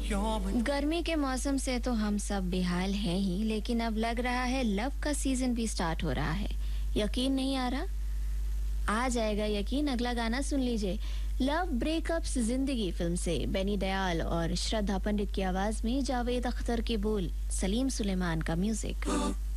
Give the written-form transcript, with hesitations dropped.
गर्मी के मौसम से तो हम सब बेहाल हैं ही, लेकिन अब लग रहा है लव का सीजन भी स्टार्ट हो रहा है। यकीन नहीं आ रहा? आ जाएगा यकीन। अगला गाना सुन लीजिए। लव ब्रेकअप्स जिंदगी फिल्म से बेनी दयाल और श्रद्धा पंडित की आवाज में जावेद अख्तर के बोल, सलीम सुलेमान का म्यूजिक।